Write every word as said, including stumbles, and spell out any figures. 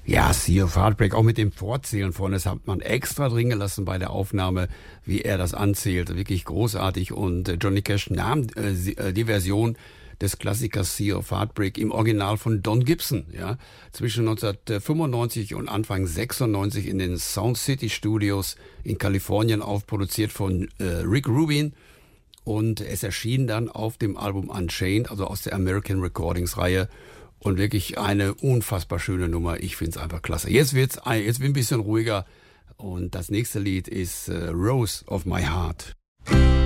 Ja, Sea of Heartbreak, auch mit dem Vorzählen vorne, das hat man extra drin gelassen bei der Aufnahme, wie er das anzählt. Wirklich großartig. Und äh, Johnny Cash nahm äh, sie- äh, die Version des Klassikers Sea of Heartbreak im Original von Don Gibson, ja, zwischen neunzehnhundertfünfundneunzig und Anfang sechsundneunzig in den Sound City Studios in Kalifornien aufproduziert von äh, Rick Rubin. Und es erschien dann auf dem Album Unchained, also aus der American Recordings Reihe. Und wirklich eine unfassbar schöne Nummer. Ich finde es einfach klasse. Jetzt wird's, ein- jetzt wird ein bisschen ruhiger. Und das nächste Lied ist äh, Rose of My Heart.